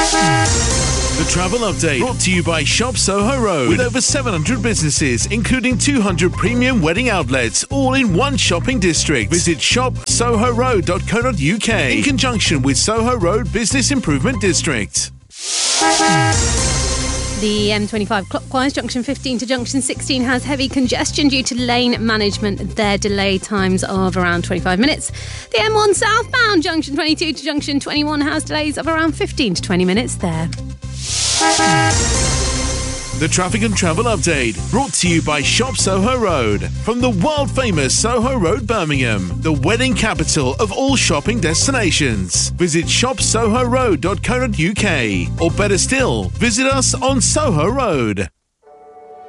The travel update brought to you by Shop Soho Road, with over 700 businesses, including 200 premium wedding outlets, all in one shopping district. Visit shopsohoroad.co.uk in conjunction with Soho Road Business Improvement District. The M25 clockwise, junction 15 to junction 16, has heavy congestion due to lane management. Their delay times of around 25 minutes. The M1 southbound, junction 22 to junction 21, has delays of around 15 to 20 minutes there. The traffic and travel update brought to you by Shop Soho Road. From the world-famous Soho Road, Birmingham, the wedding capital of all shopping destinations. Visit shopsohoroad.co.uk, or better still, visit us on Soho Road.